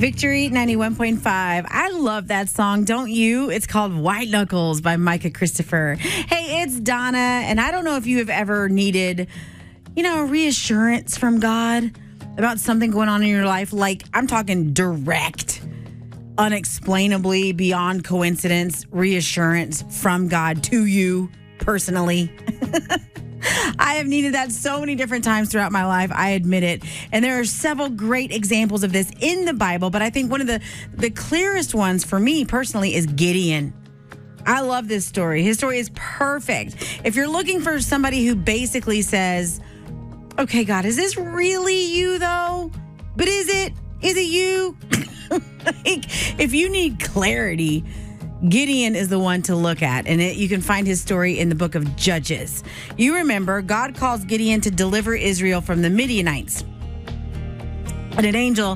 Victory 91.5. I love that song, don't you? It's called White Knuckles by Micah Christopher. Hey, it's Donna, and I don't know if you have ever needed, reassurance from God about something going on in your life. Like, I'm talking direct, unexplainably, beyond coincidence, reassurance from God to you personally. I have needed that so many different times throughout my life. I admit it. And there are several great examples of this in the Bible, but I think one of the clearest ones for me personally is Gideon. I love this story. His story is perfect. If you're looking for somebody who basically says, okay, God, is this really you though? But is it you? If you need clarity, Gideon is the one to look at, and you can find his story in the book of Judges. You remember, God calls Gideon to deliver Israel from the Midianites. And an angel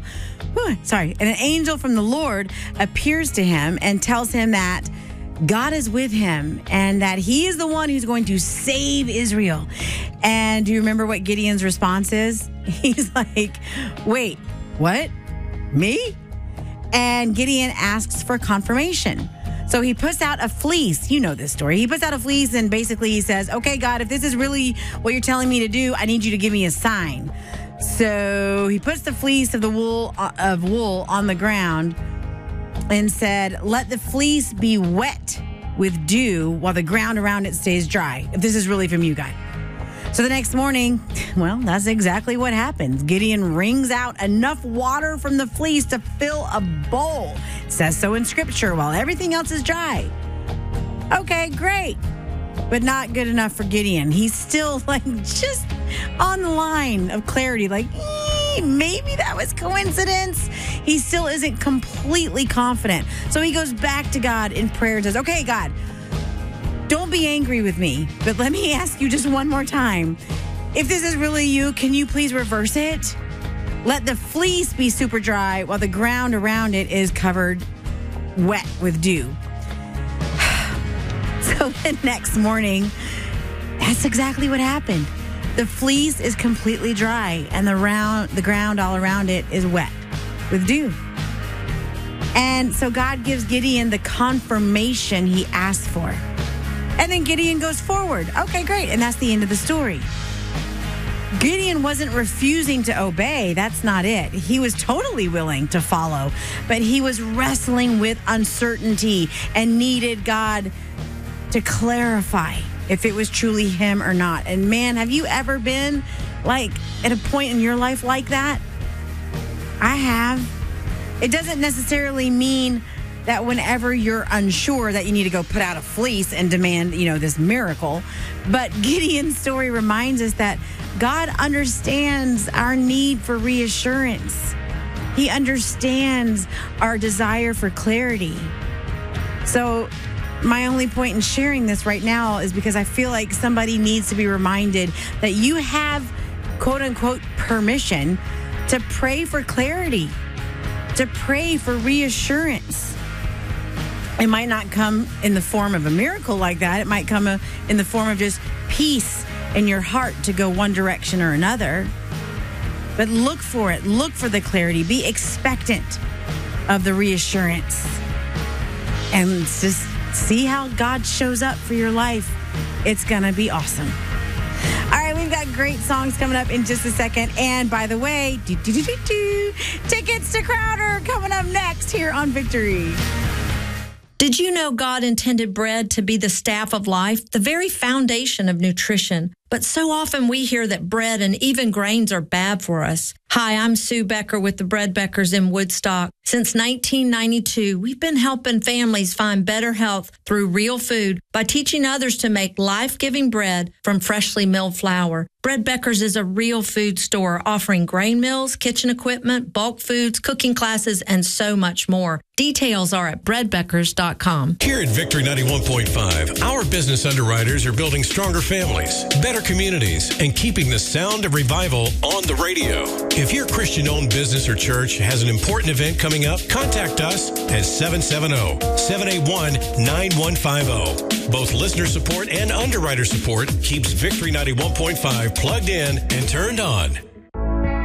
from the Lord appears to him and tells him that God is with him and that he is the one who's going to save Israel. And do you remember what Gideon's response is? He's like, wait, what? Me? And Gideon asks for confirmation. So he puts out a fleece. You know this story. He puts out a fleece and basically he says, okay, God, if this is really what you're telling me to do, I need you to give me a sign. So he puts the fleece of wool on the ground and said, let the fleece be wet with dew while the ground around it stays dry. If this is really from you, God. So the next morning, well, that's exactly what happens. Gideon wrings out enough water from the fleece to fill a bowl. It says so in scripture while everything else is dry. Okay, great. But not good enough for Gideon. He's still just on the line of clarity. Maybe that was coincidence. He still isn't completely confident. So he goes back to God in prayer and says, okay, God, don't be angry with me, but let me ask you just one more time. If this is really you, can you please reverse it? Let the fleece be super dry while the ground around it is covered wet with dew. So the next morning, that's exactly what happened. The fleece is completely dry and the ground all around it is wet with dew. And so God gives Gideon the confirmation he asked for. And then Gideon goes forward. Okay, great. And that's the end of the story. Gideon wasn't refusing to obey. That's not it. He was totally willing to follow, but he was wrestling with uncertainty and needed God to clarify if it was truly him or not. And man, have you ever been at a point in your life like that? I have. It doesn't necessarily mean that whenever you're unsure that you need to go put out a fleece and demand, this miracle. But Gideon's story reminds us that God understands our need for reassurance. He understands our desire for clarity. So my only point in sharing this right now is because I feel like somebody needs to be reminded that you have, quote unquote, permission to pray for clarity, to pray for reassurance. It might not come in the form of a miracle like that. It might come in the form of just peace in your heart to go one direction or another. But look for it. Look for the clarity. Be expectant of the reassurance. And just see how God shows up for your life. It's going to be awesome. All right, we've got great songs coming up in just a second. And by the way, tickets to Crowder coming up next here on Victory. Did you know God intended bread to be the staff of life, the very foundation of nutrition? But so often we hear that bread and even grains are bad for us. Hi, I'm Sue Becker with the Bread Beckers in Woodstock. Since 1992, we've been helping families find better health through real food by teaching others to make life-giving bread from freshly milled flour. Bread Beckers is a real food store offering grain mills, kitchen equipment, bulk foods, cooking classes, and so much more. Details are at breadbeckers.com. Here at Victory 91.5, our business underwriters are building stronger families, better communities, and keeping the sound of revival on the radio. If your Christian-owned business or church has an important event coming up, contact us at 770-781-9150. Both listener support and underwriter support keeps Victory 91.5 plugged in and turned on.